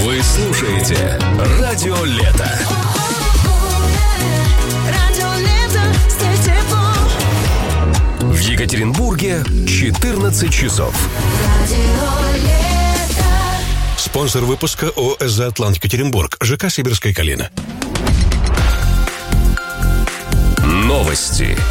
Вы слушаете «Радио Лето». В Екатеринбурге 14 часов. Спонсор выпуска ООО «За Атлант Екатеринбург», ЖК «Сибирская Калина». Новости.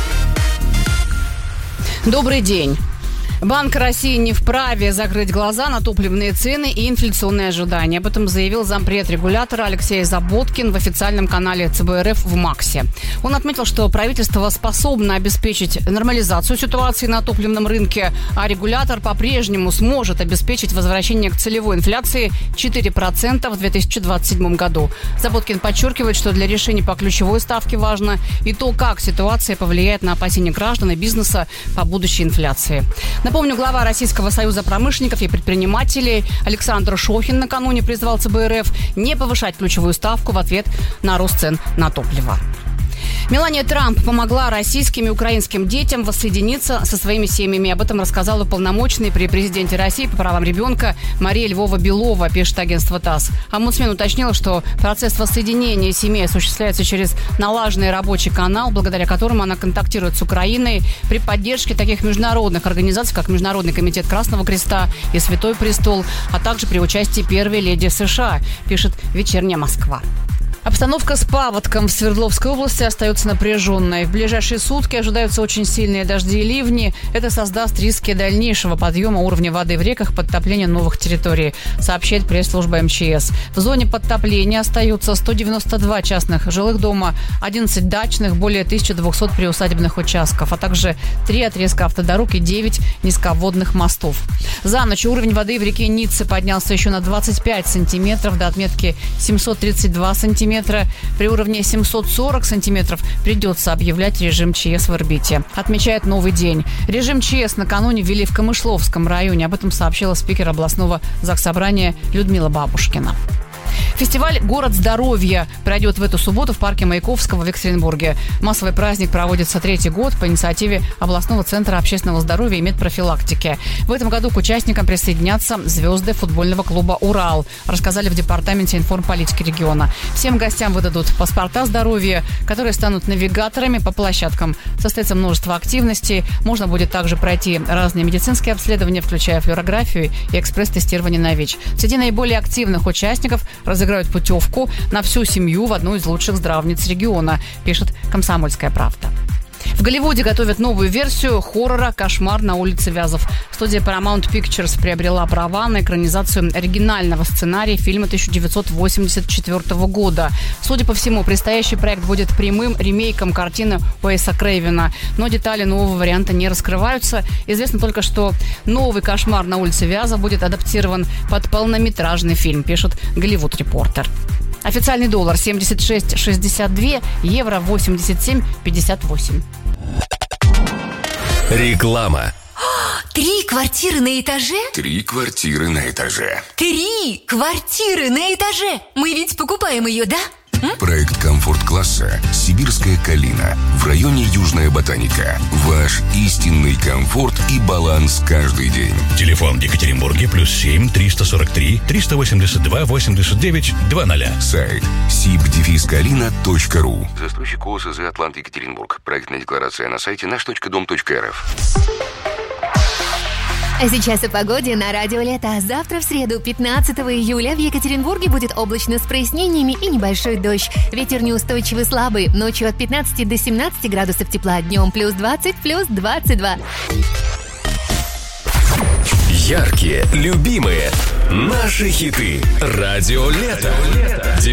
Добрый день. Банк России не вправе закрыть глаза на топливные цены и инфляционные ожидания. Об этом заявил зампред регулятора Алексей Заботкин в официальном канале ЦБ РФ в МАКСе. Он отметил, что правительство способно обеспечить нормализацию ситуации на топливном рынке, а регулятор по-прежнему сможет обеспечить возвращение к целевой инфляции 4% в 2027 году. Заботкин подчеркивает, что для решения по ключевой ставке важно и то, как ситуация повлияет на опасения граждан и бизнеса по будущей инфляции. Напомню, глава Российского союза промышленников и предпринимателей Александр Шохин накануне призвал ЦБ РФ не повышать ключевую ставку в ответ на рост цен на топливо. Мелания Трамп помогла российским и украинским детям воссоединиться со своими семьями. Об этом рассказал уполномоченный при президенте России по правам ребенка Мария Львова-Белова, пишет агентство ТАСС. Омбудсмен уточнил, что процесс воссоединения семей осуществляется через налаженный рабочий канал, благодаря которому она контактирует с Украиной при поддержке таких международных организаций, как Международный комитет Красного Креста и Святой Престол, а также при участии первой леди США, пишет «Вечерняя Москва». Обстановка с паводком в Свердловской области остается напряженной. В ближайшие сутки ожидаются очень сильные дожди и ливни. Это создаст риски дальнейшего подъема уровня воды в реках, подтопления новых территорий, сообщает пресс-служба МЧС. В зоне подтопления остаются 192 частных жилых дома, 11 дачных, более 1200 приусадебных участков, а также 3 отрезка автодорог и 9 низководных мостов. За ночь уровень воды в реке Ницца поднялся еще на 25 сантиметров до отметки 732 сантиметра. При уровне 740 сантиметров придется объявлять режим ЧС в орбите. Отмечает новый день. Режим ЧС накануне ввели в Камышловском районе. Об этом сообщила спикер областного заксобрания Людмила Бабушкина. Фестиваль «Город здоровья» пройдет в эту субботу в парке Маяковского в Екатеринбурге. Массовый праздник проводится 3-й год по инициативе областного центра общественного здоровья и медпрофилактики. В этом году к участникам присоединятся звезды футбольного клуба «Урал», рассказали в департаменте информполитики региона. Всем гостям выдадут паспорта здоровья, которые станут навигаторами по площадкам. Состоится множество активностей. Можно будет также пройти разные медицинские обследования, включая флюорографию и экспресс-тестирование на ВИЧ. Среди наиболее активных участников разыграют путевку на всю семью в одну из лучших здравниц региона, пишет «Комсомольская правда». В Голливуде готовят новую версию хоррора «Кошмар на улице Вязов». Студия Paramount Pictures приобрела права на экранизацию оригинального сценария фильма 1984 года. Судя по всему, предстоящий проект будет прямым ремейком картины Уэса Крейвена, но детали нового варианта не раскрываются. Известно только, что новый «Кошмар на улице Вязов» будет адаптирован под полнометражный фильм, пишет Голливуд Репортер. Официальный доллар 76,62, евро 87,58. Реклама. 3 квартиры на этаже? 3 квартиры на этаже. 3 квартиры на этаже! Мы ведь покупаем ее, да? Проект комфорт-класса «Сибирская Калина» в районе Южная Ботаника. Ваш истинный комфорт и баланс каждый день. Телефон в Екатеринбурге +7 343 382 89 00. Сайт sib-kalina.ru. Застройщик ООО «За Атлант Екатеринбург». Проектная декларация на сайте наш.дом.рф. А сейчас о погоде на Радио Лето. Завтра, в среду, 15 июля, в Екатеринбурге будет облачно с прояснениями и небольшой дождь. Ветер неустойчивый слабый. Ночью от 15 до 17 градусов тепла. Днем +20, +22. Яркие, любимые, наши хиты. «Радио Лето».